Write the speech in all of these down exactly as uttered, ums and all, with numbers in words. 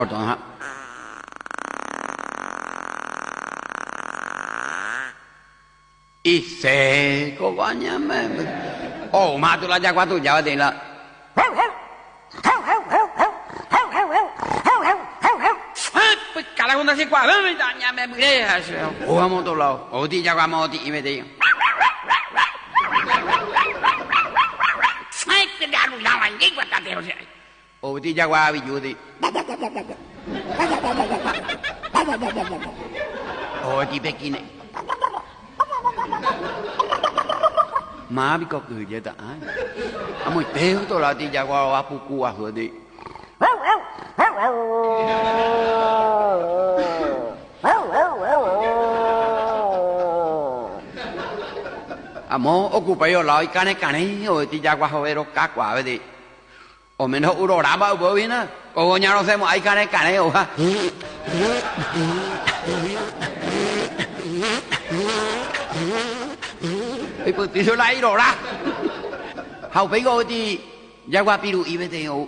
Ajá. Y seco, coñame. Oh, mato la ya cuatro ya de la. Pues cada uno se cuadra, me daña, me mire. Oh, vamos todos lados. Oh, ti ya vamos, ti y me digo. Ay, que ya no la van a encontrar. Oh, ti ya va a vivir. Oh, ti pequeño. Má bị có cười vậy ta ai à mày téo tôi là đi ra qua qua pu cu à rồi đi à mô ô cụ bây giờ nói cái này cái này rồi đi ra qua hồi đó cá quả vậy đi ô mình hậu đồ đá bao bữa nữa ô nhà nó xem một ai cái này cái này ô ha cái bữa tí số lại rồi đó, hậu phải gọi thì ra qua pi đủ ý với thầy hậu.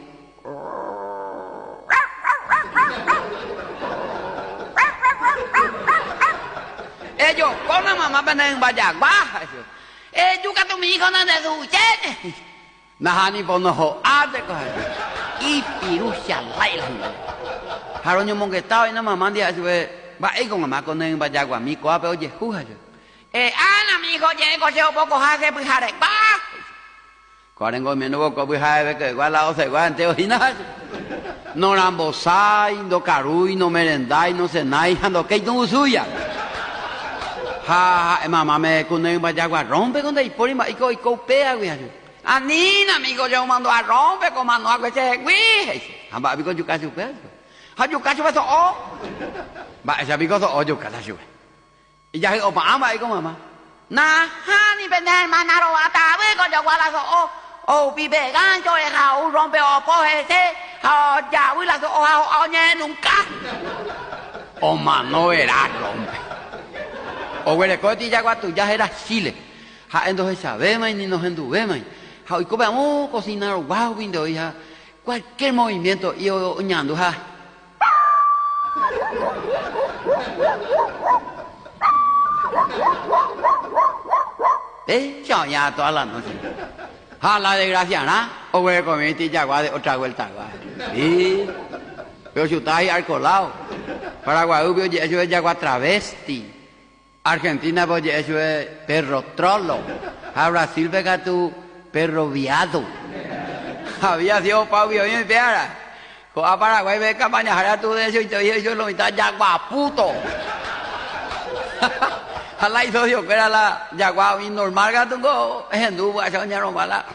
Ê chú, con nó mà mà bên đây bà giặc ba. Ê chú các tụi mình con nó để dù chết. Nà hà ni bọn nó hậu á thế coi. Ý pi đủ xả lại là. Hà rồi nhưng mong cái tao nó mà mang đi à chú ơi. Bà ấy cũng mà con này bà giặc qua mi quá béo gì hú hả chú. Eh, ana mi hijo ya có siêu poco hace pues hare ba. Có nên ngồi mình nó có bữa hai với cái qua lao sẽ qua anh tiêu hí nó. No rambo sai, no carui, no merendai, no senai, ando que no suya. Ha, mamá me con el vaya a rompe con el por ima y co y copea güey. Anina amigo yo mando a rompe con mano a que güey. Ha ba bi con yo casi pues. Ha yo casi pues o. Ba ya bi con o yo casi. Y ya o pa ama ko mama na ha ni benen manaro ata we ko yo wala so o o pi be gan cho e ha u rompe o po ese ha ya we la so o ha o nye nunca o mano era rompe o we le ko ti ya kwa tu ya era Chile ha entonces sabemos ni nos enduvemos ha y comemos cocinar wow vindo ya cualquier movimiento y oñando ha Eh, chao ya toda la noche. Ja, la desgracia, ¿no? O voy a comer y ya de otra vuelta. Sí. Pero si usted hay colado. Paraguay, eso es yagua travesti. Argentina, pues eso es perro trolo. A Brasil, pega tu perro viado. Había sido Pablo y me pegara. A Paraguay, ve campaña, ahora tú de eso y te yo lo mitad yagua puto. Halai socio que era la yagua normal gato go en du a soñar no mala.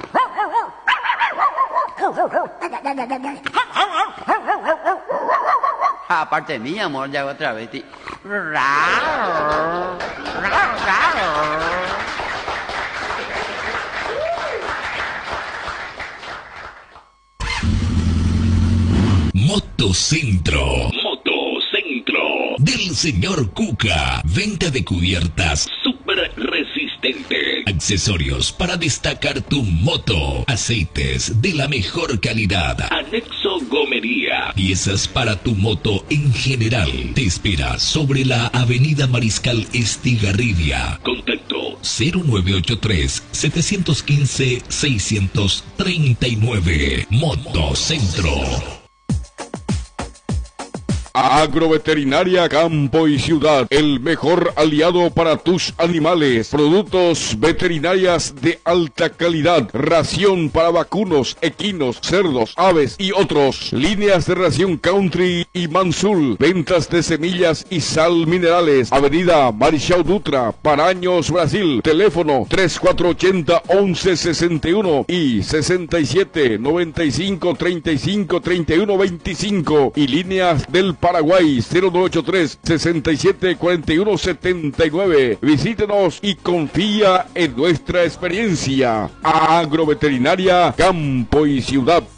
Aparte mía, amor, ya otra vez. Motocentro. Del señor Cuca, venta de cubiertas super resistente, accesorios para destacar tu moto, aceites de la mejor calidad, anexo gomería, piezas para tu moto en general. Te espera sobre la avenida Mariscal Estigarribia. Contacto cero nueve ocho tres, siete uno cinco, seis tres nueve. Motocentro. Agroveterinaria Campo y Ciudad, el mejor aliado para tus animales. Productos veterinarias de alta calidad, ración para vacunos, equinos, cerdos, aves y otros. Líneas de ración Country y Mansul. Ventas de semillas y sal minerales. Avenida Marechal Dutra, Paraños, Brasil. Teléfono tres cuatro ocho cero, once sesenta y uno y sesenta y siete, noventa y cinco, treinta y cinco, treinta y uno, veinticinco. Y líneas del Paraguay cero nueve ocho tres, sesenta y siete, cuarenta y uno, setenta y nueve. Visítenos y confía en nuestra experiencia. Agroveterinaria Campo y Ciudad.